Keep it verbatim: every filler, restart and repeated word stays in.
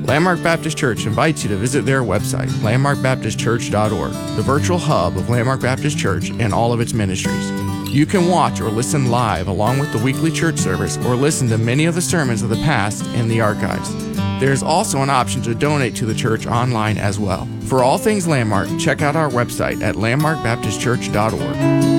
Landmark Baptist Church invites you to visit their website, landmark baptist church dot org, the virtual hub of Landmark Baptist Church and all of its ministries. You can watch or listen live along with the weekly church service or listen to many of the sermons of the past in the archives. There is also an option to donate to the church online as well. For all things Landmark, check out our website at landmark baptist church dot org.